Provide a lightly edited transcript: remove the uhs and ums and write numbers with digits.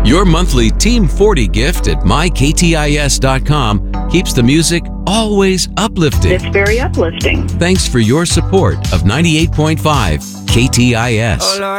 Your monthly Team 40 gift at myktis.com keeps the music always uplifting. It's very uplifting. Thanks for your support of 98.5 KTIS.